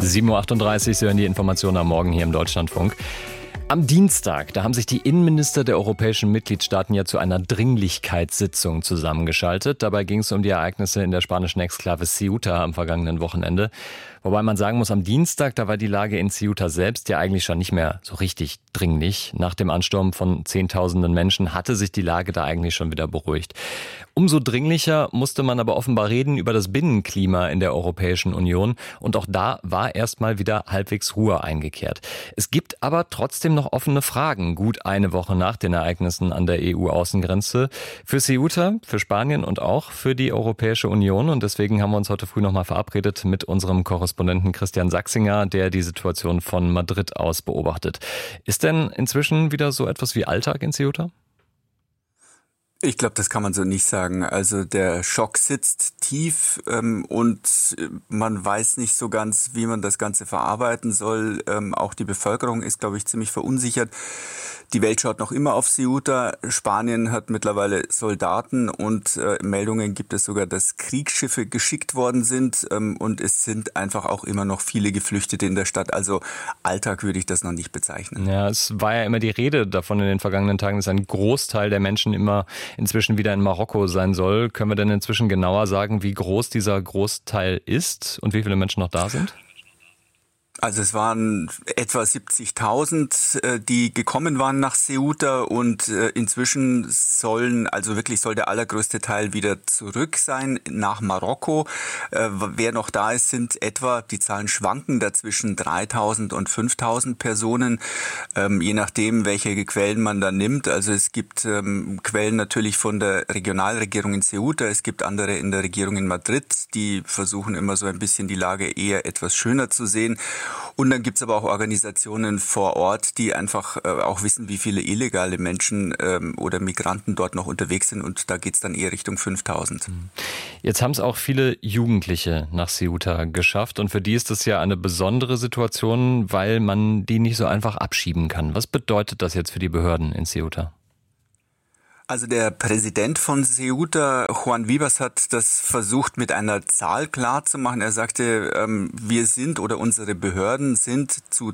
7.38 Uhr, Sie hören die Informationen am Morgen hier im Deutschlandfunk. Am Dienstag, da haben sich die Innenminister der europäischen Mitgliedstaaten ja zu einer Dringlichkeitssitzung zusammengeschaltet. Dabei ging es um die Ereignisse in der spanischen Exklave Ceuta am vergangenen Wochenende. Wobei man sagen muss, am Dienstag, da war die Lage in Ceuta selbst ja eigentlich schon nicht mehr so richtig dringlich. Nach dem Ansturm von Zehntausenden Menschen hatte sich die Lage da eigentlich schon wieder beruhigt. Umso dringlicher musste man aber offenbar reden über das Binnenklima in der Europäischen Union. Und auch da war erstmal wieder halbwegs Ruhe eingekehrt. Es gibt aber trotzdem noch offene Fragen, gut eine Woche nach den Ereignissen an der EU-Außengrenze. Für Ceuta, für Spanien und auch für die Europäische Union. Und deswegen haben wir uns heute früh nochmal verabredet mit unserem Korrespondenten Christian Sachsinger, der die Situation von Madrid aus beobachtet. Ist denn inzwischen wieder so etwas wie Alltag in Ceuta? Ich glaube, das kann man so nicht sagen. Also der Schock sitzt tief und man weiß nicht so ganz, wie man das Ganze verarbeiten soll. Auch die Bevölkerung ist, glaube ich, ziemlich verunsichert. Die Welt schaut noch immer auf Ceuta. Spanien hat mittlerweile Soldaten und Meldungen gibt es sogar, dass Kriegsschiffe geschickt worden sind. Und es sind einfach auch immer noch viele Geflüchtete in der Stadt. Also Alltag würde ich das noch nicht bezeichnen. Ja, es war ja immer die Rede davon in den vergangenen Tagen, dass ein Großteil der Menschen immer inzwischen wieder in Marokko sein soll. Können wir denn inzwischen genauer sagen, wie groß dieser Großteil ist und wie viele Menschen noch da sind? Also es waren etwa 70.000, die gekommen waren nach Ceuta und inzwischen soll der allergrößte Teil wieder zurück sein nach Marokko. Wer noch da ist, sind etwa, die Zahlen schwanken da zwischen 3.000 und 5.000 Personen, je nachdem, welche Quellen man da nimmt. Also es gibt Quellen natürlich von der Regionalregierung in Ceuta, es gibt andere in der Regierung in Madrid, die versuchen immer so ein bisschen die Lage eher etwas schöner zu sehen. Und dann gibt's aber auch Organisationen vor Ort, die einfach auch wissen, wie viele illegale Menschen oder Migranten dort noch unterwegs sind. Und da geht's dann eher Richtung 5.000. Jetzt haben es auch viele Jugendliche nach Ceuta geschafft. Und für die ist das ja eine besondere Situation, weil man die nicht so einfach abschieben kann. Was bedeutet das jetzt für die Behörden in Ceuta? Also der Präsident von Ceuta, Juan Vivas, hat das versucht mit einer Zahl klarzumachen. Er sagte, wir sind oder unsere Behörden sind zu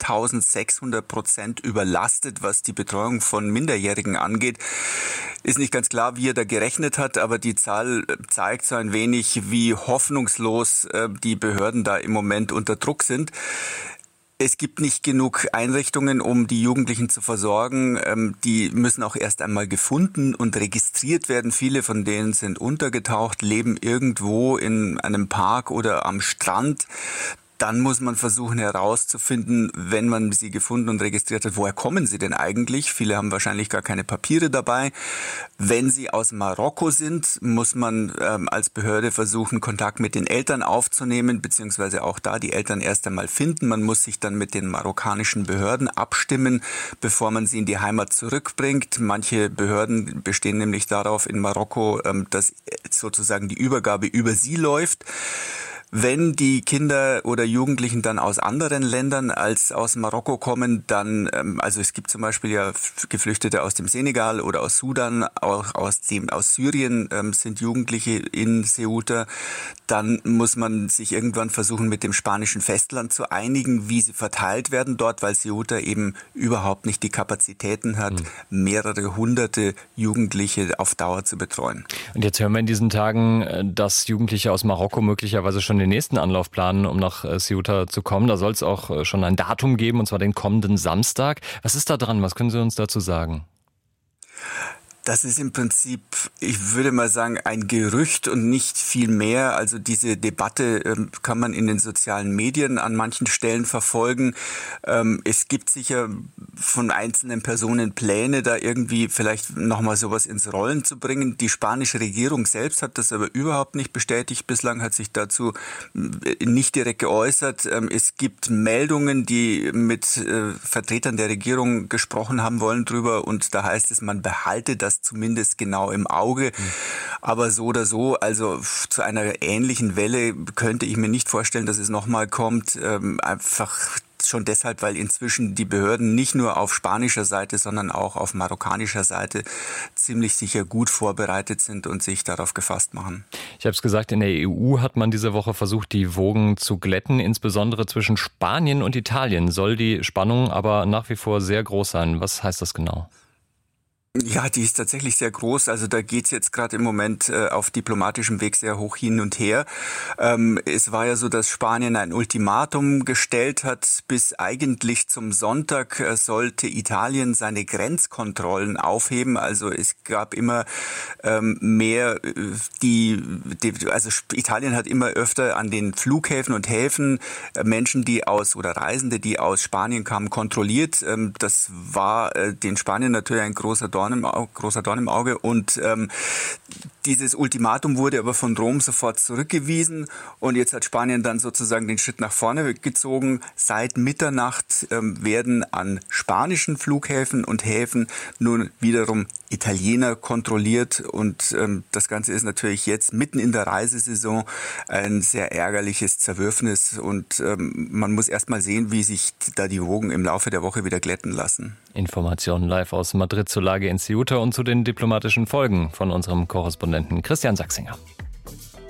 2.600% überlastet, was die Betreuung von Minderjährigen angeht. Ist nicht ganz klar, wie er da gerechnet hat, aber die Zahl zeigt so ein wenig, wie hoffnungslos die Behörden da im Moment unter Druck sind. Es gibt nicht genug Einrichtungen, um die Jugendlichen zu versorgen. Die müssen auch erst einmal gefunden und registriert werden. Viele von denen sind untergetaucht, leben irgendwo in einem Park oder am Strand. Dann muss man versuchen herauszufinden, wenn man sie gefunden und registriert hat, woher kommen sie denn eigentlich? Viele haben wahrscheinlich gar keine Papiere dabei. Wenn sie aus Marokko sind, muss man als Behörde versuchen, Kontakt mit den Eltern aufzunehmen, beziehungsweise auch da die Eltern erst einmal finden. Man muss sich dann mit den marokkanischen Behörden abstimmen, bevor man sie in die Heimat zurückbringt. Manche Behörden bestehen nämlich darauf in Marokko, dass sozusagen die Übergabe über sie läuft. Wenn die Kinder oder Jugendlichen dann aus anderen Ländern als aus Marokko kommen, dann, also es gibt zum Beispiel ja Geflüchtete aus dem Senegal oder aus Sudan, auch aus Syrien sind Jugendliche in Ceuta, dann muss man sich irgendwann versuchen, mit dem spanischen Festland zu einigen, wie sie verteilt werden dort, weil Ceuta eben überhaupt nicht die Kapazitäten hat, mehrere hunderte Jugendliche auf Dauer zu betreuen. Und jetzt hören wir in diesen Tagen, dass Jugendliche aus Marokko möglicherweise schon den nächsten Anlauf planen, um nach Ceuta zu kommen. Da soll es auch schon ein Datum geben, und zwar den kommenden Samstag. Was ist da dran? Was können Sie uns dazu sagen? Das ist im Prinzip, ich würde mal sagen, ein Gerücht und nicht viel mehr. Also diese Debatte kann man in den sozialen Medien an manchen Stellen verfolgen. Es gibt sicher von einzelnen Personen Pläne, da irgendwie vielleicht nochmal sowas ins Rollen zu bringen. Die spanische Regierung selbst hat das aber überhaupt nicht bestätigt. Bislang hat sich dazu nicht direkt geäußert. Es gibt Meldungen, die mit Vertretern der Regierung gesprochen haben wollen drüber, und da heißt es, man behalte das zumindest genau im Auge. Aber so oder so, also zu einer ähnlichen Welle könnte ich mir nicht vorstellen, dass es nochmal kommt. Einfach Schon deshalb, weil inzwischen die Behörden nicht nur auf spanischer Seite, sondern auch auf marokkanischer Seite ziemlich sicher gut vorbereitet sind und sich darauf gefasst machen. Ich habe es gesagt, in der EU hat man diese Woche versucht, die Wogen zu glätten. Insbesondere zwischen Spanien und Italien soll die Spannung aber nach wie vor sehr groß sein. Was heißt das genau? Ja, die ist tatsächlich sehr groß. Also da geht's jetzt gerade im Moment auf diplomatischem Weg sehr hoch hin und her. Es war ja so, dass Spanien ein Ultimatum gestellt hat. Bis eigentlich zum Sonntag sollte Italien seine Grenzkontrollen aufheben. Also es gab immer mehr also Italien hat immer öfter an den Flughäfen und Häfen Menschen, oder Reisende, die aus Spanien kamen, kontrolliert. Das war den Spaniern natürlich ein großer Dorn im Auge und dieses Ultimatum wurde aber von Rom sofort zurückgewiesen und jetzt hat Spanien dann sozusagen den Schritt nach vorne gezogen. Seit Mitternacht werden an spanischen Flughäfen und Häfen nun wiederum Italiener kontrolliert und das Ganze ist natürlich jetzt mitten in der Reisesaison ein sehr ärgerliches Zerwürfnis und man muss erst mal sehen, wie sich da die Wogen im Laufe der Woche wieder glätten lassen. Informationen live aus Madrid zur Lage in Ceuta und zu den diplomatischen Folgen von unserem Korrespondenten Christian Sachsinger.